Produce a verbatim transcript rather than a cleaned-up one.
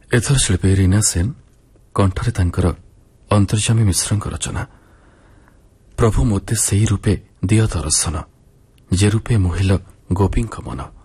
ଏଥର ଶିଳ୍ପୀ ରୀନା ସେନ, କଣ୍ଠରେ ତାଙ୍କର ଅନ୍ତର୍ଯାମୀ ମିଶ୍ରଙ୍କ ରଚନା। ପ୍ରଭୁ ମୋତେ ସେହି ରୂପେ ଦିଅ ଦର୍ଶନ, ଯେ ରୂପେ ମୋହିଲ ଗୋପୀଙ୍କ ମନ।